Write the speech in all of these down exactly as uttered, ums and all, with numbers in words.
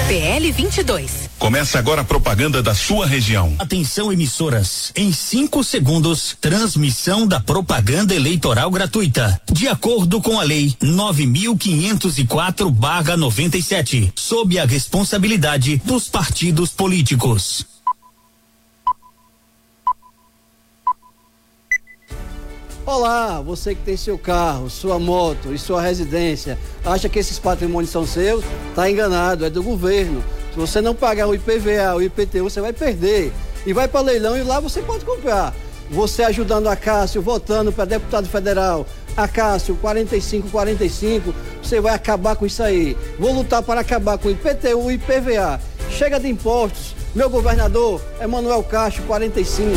P L vinte e dois. Começa agora a propaganda da sua região. Atenção, emissoras. Em cinco segundos, transmissão da propaganda eleitoral gratuita. De acordo com a lei nove mil quinhentos e quatro barra noventa e sete, sob a responsabilidade dos partidos políticos. Olá, você que tem seu carro, sua moto e sua residência, acha que esses patrimônios são seus? Tá enganado, é do governo. Se você não pagar o I P V A, o I P T U, você vai perder. E vai para leilão e lá você pode comprar. Você ajudando a Cássio, votando para deputado federal, a Cássio quarenta e cinco quarenta e cinco, você vai acabar com isso aí. Vou lutar para acabar com o I P T U e I P V A. Chega de impostos. Meu governador é Manuel Castro quarenta e cinco.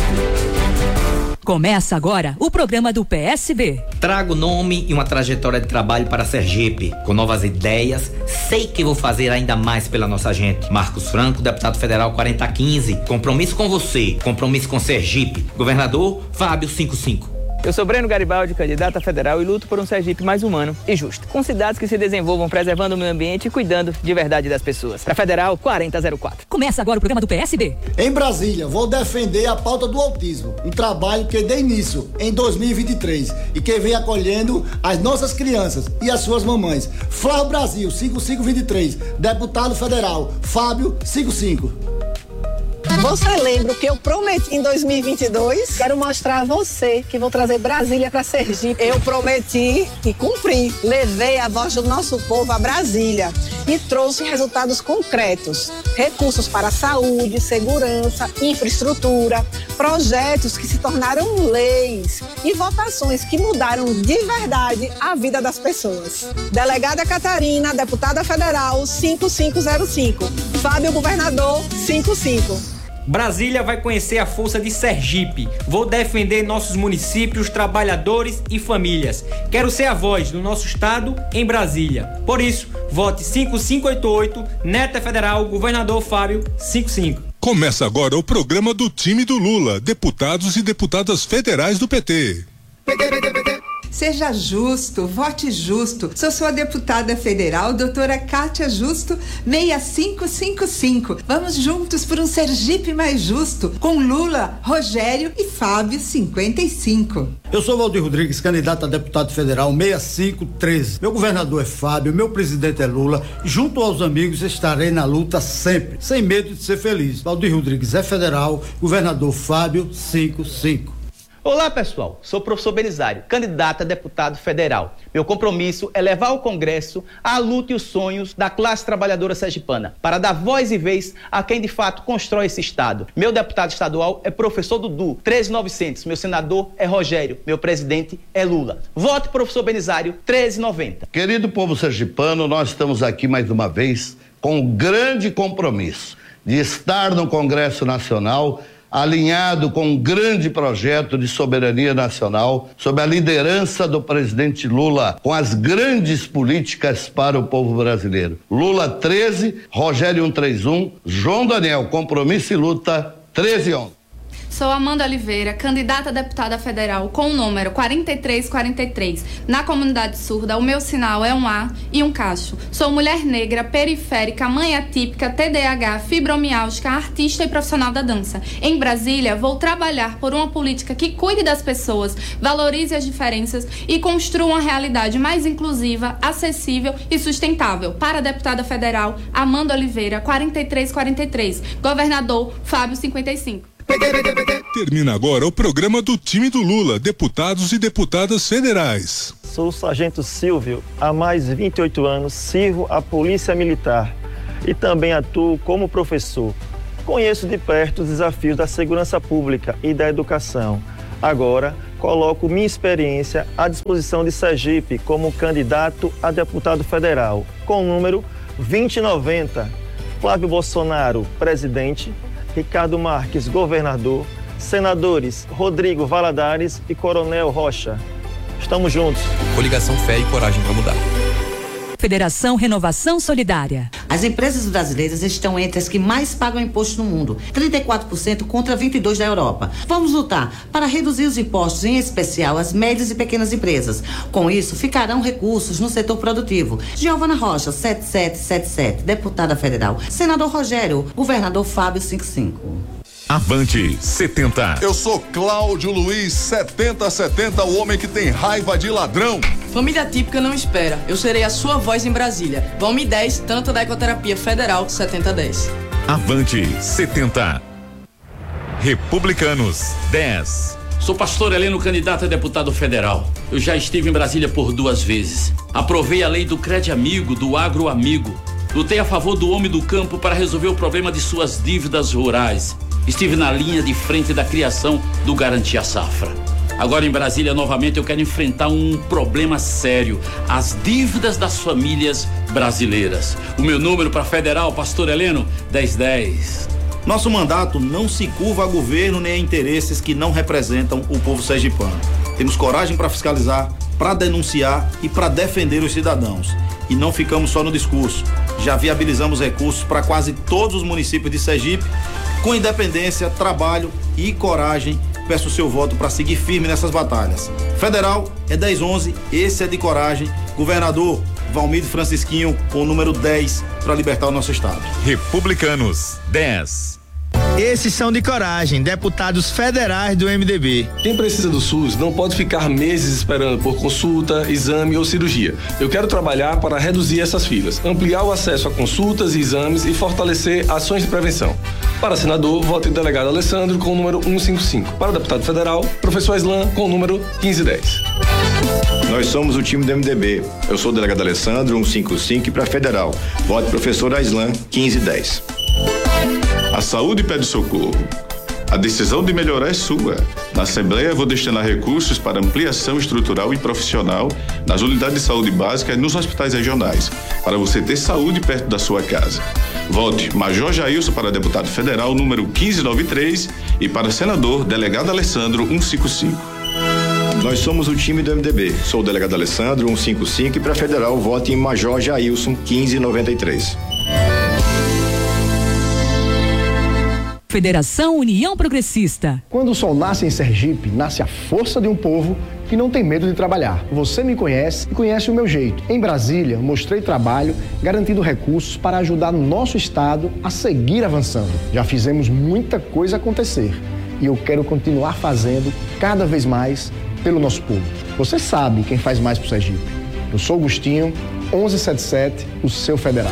Começa agora o programa do P S B. Trago nome e uma trajetória de trabalho para a Sergipe. Com novas ideias, sei que vou fazer ainda mais pela nossa gente. Marcos Franco, deputado federal quarenta quinze. Compromisso com você, compromisso com Sergipe. Governador Fábio cinquenta e cinco. Eu sou Breno Garibaldi, candidato a federal, e luto por um Sergipe mais humano e justo, com cidades que se desenvolvam preservando o meio ambiente e cuidando de verdade das pessoas. Para federal, quarenta zero quatro. Começa agora o programa do P S B. Em Brasília, vou defender a pauta do autismo, um trabalho que dei início em dois mil e vinte e três e que vem acolhendo as nossas crianças e as suas mamães. Flávio Brasil, cinquenta e cinco vinte e três, deputado federal, Fábio cinquenta e cinco. Você lembra o que eu prometi em dois mil e vinte e dois? Quero mostrar a você que vou trazer Brasília para Sergipe. Eu prometi e cumpri. Levei a voz do nosso povo a Brasília e trouxe resultados concretos. Recursos para saúde, segurança, infraestrutura, projetos que se tornaram leis e votações que mudaram de verdade a vida das pessoas. Delegada Catarina, deputada federal cinquenta e cinco zero cinco. Fábio, governador cinquenta e cinco. Brasília vai conhecer a força de Sergipe. Vou defender nossos municípios, trabalhadores e famílias. Quero ser a voz do nosso estado em Brasília. Por isso, vote cinco cinco oito oito, Neta Federal, governador Fábio cinquenta e cinco. Começa agora o programa do time do Lula, deputados e deputadas federais do P T. P T, P T, P T. Seja justo, vote justo. Sou sua deputada federal, doutora Kátia Justo, seis cinco cinco cinco. Vamos juntos por um Sergipe mais justo, com Lula, Rogério e Fábio cinquenta e cinco. Eu sou Valdir Rodrigues, candidato a deputado federal seis cinco treze. Meu governador é Fábio, meu presidente é Lula. Junto aos amigos estarei na luta sempre, sem medo de ser feliz. Valdir Rodrigues é federal, governador Fábio cinquenta e cinco. Olá pessoal, sou o professor Belisário, candidato a deputado federal. Meu compromisso é levar ao Congresso a luta e os sonhos da classe trabalhadora sergipana, para dar voz e vez a quem de fato constrói esse estado. Meu deputado estadual é professor Dudu, treze mil e novecentos. Meu senador é Rogério, meu presidente é Lula. Vote professor Belisário, treze mil e noventa. Querido povo sergipano, nós estamos aqui mais uma vez com um grande compromisso de estar no Congresso Nacional alinhado com um grande projeto de soberania nacional, sob a liderança do presidente Lula, com as grandes políticas para o povo brasileiro. Lula treze, Rogério cento e trinta e um, João Daniel, compromisso e luta treze onze. Sou Amanda Oliveira, candidata a deputada federal com o número quarenta e três quarenta e três. Na comunidade surda, o meu sinal é um A e um cacho. Sou mulher negra, periférica, mãe atípica, T D A H, fibromialgica, artista e profissional da dança. Em Brasília, vou trabalhar por uma política que cuide das pessoas, valorize as diferenças e construa uma realidade mais inclusiva, acessível e sustentável. Para a deputada federal, Amanda Oliveira, quarenta e três quarenta e três. Governador Fábio cinquenta e cinco. Termina agora o programa do time do Lula, deputados e deputadas federais. Sou o sargento Silvio, há mais de vinte e oito anos sirvo a Polícia Militar e também atuo como professor. Conheço de perto os desafios da segurança pública e da educação. Agora, coloco minha experiência à disposição de Sergipe como candidato a deputado federal, com o número vinte e noventa. Flávio Bolsonaro, presidente. Ricardo Marques, governador, senadores Rodrigo Valadares e Coronel Rocha. Estamos juntos. Coligação Fé e Coragem para Mudar. Federação Renovação Solidária. As empresas brasileiras estão entre as que mais pagam imposto no mundo, trinta e quatro por cento contra vinte e dois por cento da Europa. Vamos lutar para reduzir os impostos, em especial as médias e pequenas empresas. Com isso, ficarão recursos no setor produtivo. Giovana Rocha, sete sete sete sete, deputada federal. Senador Rogério, governador Fábio, cinquenta e cinco. Avante setenta. Eu sou Cláudio Luiz, setenta setenta, o homem que tem raiva de ladrão. Família típica não espera. Eu serei a sua voz em Brasília. Valme dez, tanto da Ecoterapia Federal, setenta dez. Avante setenta. Republicanos dez. Sou pastor Heleno, candidato a deputado federal. Eu já estive em Brasília por duas vezes. Aprovei a lei do Crédito Amigo, do Agro Amigo. Lutei a favor do homem do campo para resolver o problema de suas dívidas rurais. Estive na linha de frente da criação do Garantia Safra. Agora em Brasília, novamente, eu quero enfrentar um problema sério: as dívidas das famílias brasileiras. O meu número para federal, pastor Heleno, dez dez. Nosso mandato não se curva a governo nem a interesses que não representam o povo sergipano. Temos coragem para fiscalizar, para denunciar e para defender os cidadãos. E não ficamos só no discurso. Já viabilizamos recursos para quase todos os municípios de Sergipe. Com independência, trabalho e coragem, peço o seu voto para seguir firme nessas batalhas. Federal é dez onze, esse é de coragem. Governador Valmir Francisquinho com o número dez para libertar o nosso estado. Republicanos dez. Esses são de coragem, deputados federais do M D B. Quem precisa do SUS não pode ficar meses esperando por consulta, exame ou cirurgia. Eu quero trabalhar para reduzir essas filas, ampliar o acesso a consultas e exames e fortalecer ações de prevenção. Para senador, vote em delegado Alessandro com o número cento e cinquenta e cinco. Para deputado federal, professor Islan com o número quinze dez. Nós somos o time do M D B. Eu sou o delegado Alessandro, cento e cinquenta e cinco, e para federal, vote professor Aislan, quinze dez. A saúde pede socorro. A decisão de melhorar é sua. Na Assembleia, vou destinar recursos para ampliação estrutural e profissional nas unidades de saúde básica e nos hospitais regionais, para você ter saúde perto da sua casa. Vote Major Jailson para deputado federal, número quinze noventa e três, e para senador, delegado Alessandro, cento e cinquenta e cinco. Nós somos o time do M D B. Sou o delegado Alessandro, cento e cinquenta e cinco, e para federal, vote em Major Jailson, quinze noventa e três. Federação União Progressista. Quando o sol nasce em Sergipe, nasce a força de um povo que não tem medo de trabalhar. Você me conhece e conhece o meu jeito. Em Brasília, mostrei trabalho, garantindo recursos para ajudar nosso estado a seguir avançando. Já fizemos muita coisa acontecer e eu quero continuar fazendo cada vez mais pelo nosso povo. Você sabe quem faz mais pro Sergipe. Eu sou Agostinho, onze setenta e sete, o seu federal.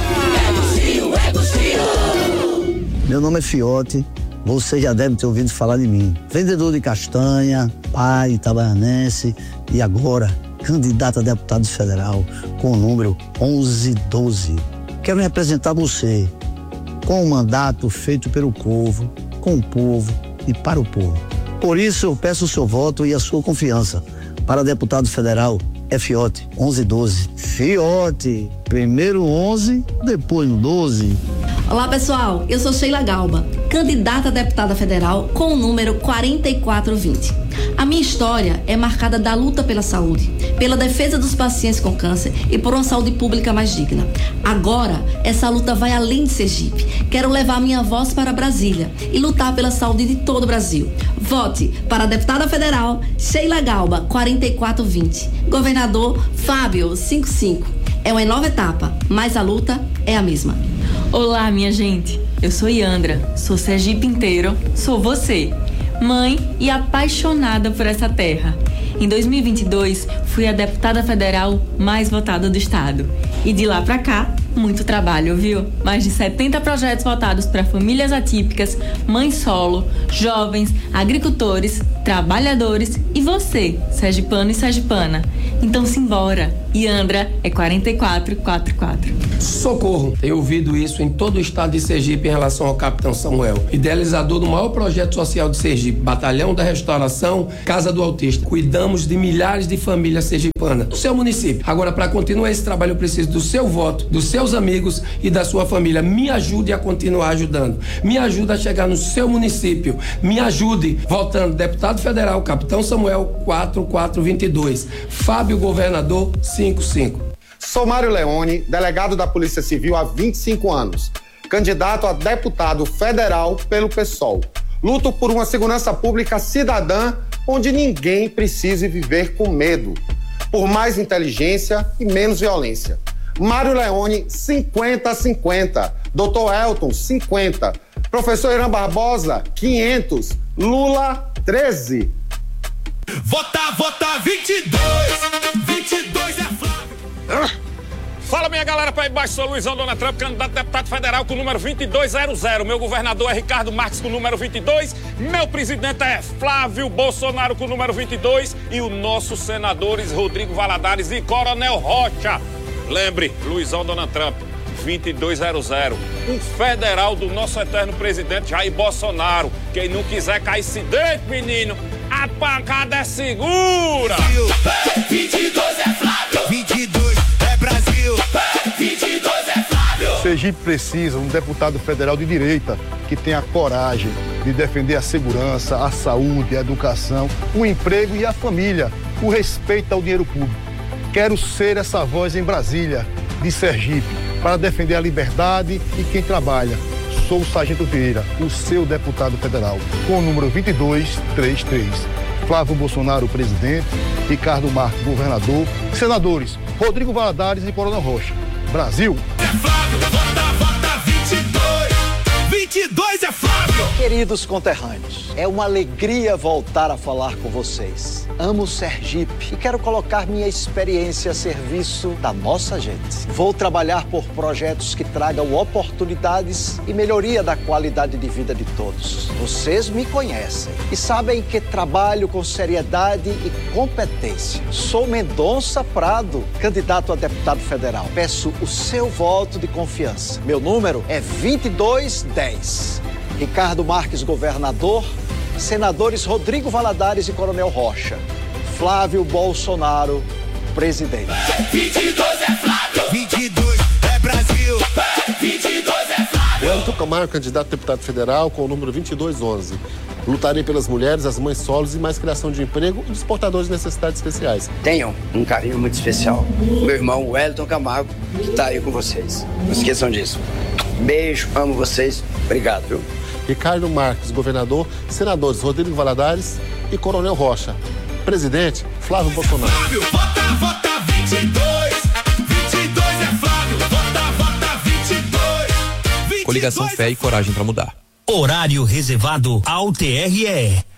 Meu nome é Fiote, você já deve ter ouvido falar de mim. Vendedor de castanha, pai itabaianense e agora candidato a deputado federal com o número onze doze. Quero representar você com um mandato feito pelo povo, com o povo e para o povo. Por isso eu peço o seu voto e a sua confiança. Para deputado federal é Fiote, onze doze. Fiote, primeiro onze, depois no doze. Olá pessoal, eu sou Sheila Galba, candidata a deputada federal com o número quarenta e quatro vinte. A minha história é marcada da luta pela saúde, pela defesa dos pacientes com câncer e por uma saúde pública mais digna. Agora, essa luta vai além de Sergipe. Quero levar minha voz para Brasília e lutar pela saúde de todo o Brasil. Vote para a deputada federal Sheila Galba, quarenta e quatro vinte. Governador Fábio, cinquenta e cinco. É uma nova etapa, mas a luta é a mesma. Olá, minha gente. Eu sou Yandra, sou Sergipe inteiro, sou você, mãe e apaixonada por essa terra. Em dois mil e vinte e dois, fui a deputada federal mais votada do estado. E de lá pra cá, muito trabalho, viu? Mais de setenta projetos voltados para famílias atípicas, mães solo, jovens, agricultores, trabalhadores e você, sergipano e sergipana. Então simbora. Yandra é quarenta e quatro quarenta e quatro. Socorro! Tenho ouvido isso em todo o estado de Sergipe em relação ao Capitão Samuel, idealizador do maior projeto social de Sergipe, Batalhão da Restauração, Casa do Autista. Cuidamos de milhares de famílias sergipanas do seu município. Agora, para continuar esse trabalho, eu preciso do seu voto, dos seus amigos e da sua família. Me ajude a continuar ajudando. Me ajude a chegar no seu município. Me ajude votando deputado federal, Capitão Samuel, quatro quatro dois dois. Fábio, governador, cinquenta e cinco. Sou Mário Leone, delegado da Polícia Civil há vinte e cinco anos, candidato a deputado federal pelo PSOL. Luto por uma segurança pública cidadã onde ninguém precise viver com medo, por mais inteligência e menos violência. Mário Leone, cinquenta a cinquenta. doutor Elton, cinquenta. Professor Irã Barbosa, quinhentos. Lula, treze. Vota, vota, vinte e dois. vinte e dois é Flávio. Fala, minha galera, para embaixo, sou Luizão Donald Trump, candidato a deputado federal com o número vinte e dois zero zero. Meu governador é Ricardo Marques com o número vinte e dois. Meu presidente é Flávio Bolsonaro com o número vinte e dois. E os nossos senadores Rodrigo Valadares e Coronel Rocha. Lembre, Luizão Donald Trump, vinte e dois zero zero. O federal do nosso eterno presidente Jair Bolsonaro. Quem não quiser cair se dentro, menino, a pancada é segura. vinte e dois é Flávio. vinte e dois é Brasil. vinte e dois é Flávio. Sergipe precisa de um deputado federal de direita que tenha a coragem de defender a segurança, a saúde, a educação, o emprego e a família, o respeito ao dinheiro público. Quero ser essa voz em Brasília, de Sergipe, para defender a liberdade e quem trabalha. Sou o Sargento Vieira, o seu deputado federal, com o número vinte e dois trinta e três. Flávio Bolsonaro, presidente, Ricardo Marques, governador, senadores Rodrigo Valadares e Coronel Rocha. Brasil! É Flávio, vota, vota, vinte e dois. vinte e dois é Flávio! Queridos conterrâneos, é uma alegria voltar a falar com vocês. Amo Sergipe e quero colocar minha experiência a serviço da nossa gente. Vou trabalhar por projetos que tragam oportunidades e melhoria da qualidade de vida de todos. Vocês me conhecem e sabem que trabalho com seriedade e competência. Sou Mendonça Prado, candidato a deputado federal. Peço o seu voto de confiança. Meu número é vinte e dois dez. Ricardo Marques, governador. Senadores Rodrigo Valadares e Coronel Rocha. Flávio Bolsonaro, presidente. vinte e dois é Flávio. vinte e dois é Brasil. vinte e dois é Flávio. Wellington Camargo, candidato a deputado federal com o número vinte e dois onze. Lutarei pelas mulheres, as mães solos e mais criação de emprego e dos portadores de necessidades especiais. Tenham um carinho muito especial. Meu irmão Wellington Camargo, que está aí com vocês. Não esqueçam disso. Beijo, amo vocês. Obrigado, viu? Ricardo Marques, governador, senadores Rodrigo Valadares e Coronel Rocha. Presidente, Flávio Bolsonaro. Flávio, vota, vota, vinte e dois. vinte e dois é Flávio, vota, vota, vinte e dois. Coligação Fé e Coragem para Mudar. Horário reservado ao T R E.